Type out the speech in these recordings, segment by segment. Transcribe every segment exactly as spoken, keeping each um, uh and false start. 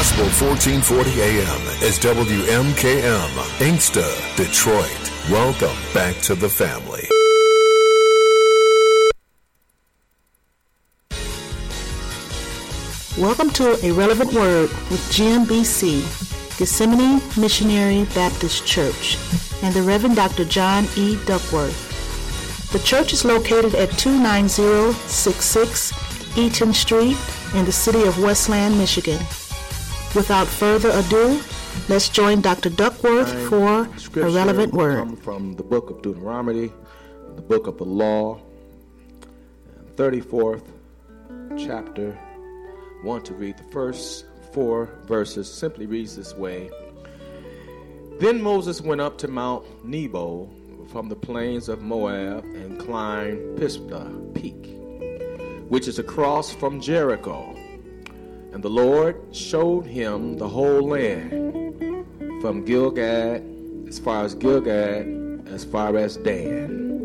Gospel fourteen forty A M is W M K M, Inkster, Detroit. Welcome back to the family. Welcome to A Relevant Word with G M B C, Gethsemane Missionary Baptist Church, and the Reverend Doctor John E. Duckworth. The church is located at two nine zero six six Eaton Street in the city of Westland, Michigan. Without further ado, let's join Doctor Duckworth for A Relevant Word. Come from the book of Deuteronomy, the book of the law, thirty-fourth chapter. I want to read the first four verses. Simply reads this way. Then Moses went up to Mount Nebo from the plains of Moab and climbed Pisgah Peak, which is across from Jericho. And the Lord showed him the whole land, from Gilgad, as far as Gilgad, as far as Dan.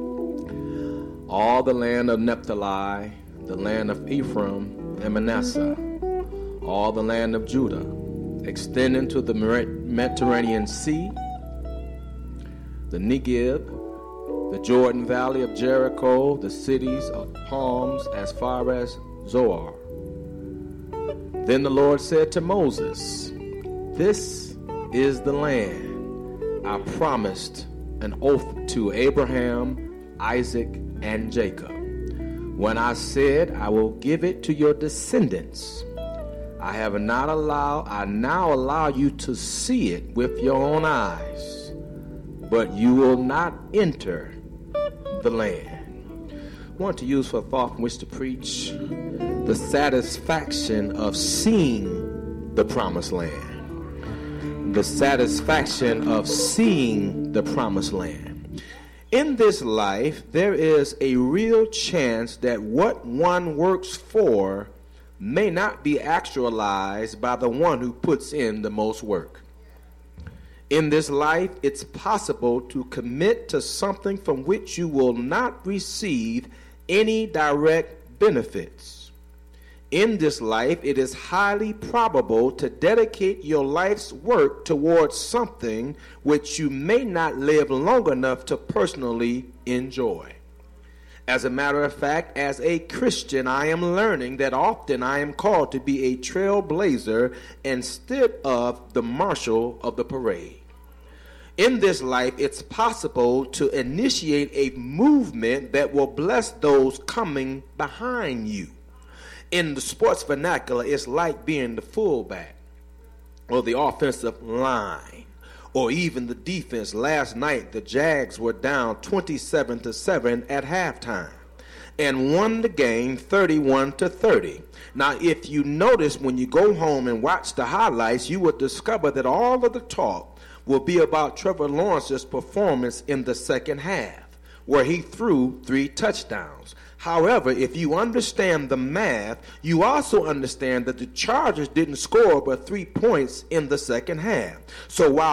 All the land of Naphtali, the land of Ephraim and Manasseh, all the land of Judah, extending to the Mediterranean Sea, the Negev, the Jordan Valley of Jericho, the cities of palms as far as Zoar. Then the Lord said to Moses, "This is the land I promised an oath to Abraham, Isaac, and Jacob, when I said I will give it to your descendants. I have not allowed, I now allow you to see it with your own eyes, but you will not enter the land." I want to use for thought from which to preach the satisfaction of seeing the promised land. The satisfaction of seeing the promised land. In this life, there is a real chance that what one works for may not be actualized by the one who puts in the most work. In this life, it's possible to commit to something from which you will not receive any direct benefits. In this life, it is highly probable to dedicate your life's work towards something which you may not live long enough to personally enjoy. As a matter of fact, as a Christian, I am learning that often I am called to be a trailblazer instead of the marshal of the parade. In this life, it's possible to initiate a movement that will bless those coming behind you. In the sports vernacular, it's like being the fullback or the offensive line or even the defense. Last night, the Jags were down twenty-seven to seven at halftime and won the game thirty-one to thirty. Now, if you notice when you go home and watch the highlights, you will discover that all of the talk will be about Trevor Lawrence's performance in the second half, where he threw three touchdowns. However, if you understand the math, you also understand that the Chargers didn't score but three points in the second half. So while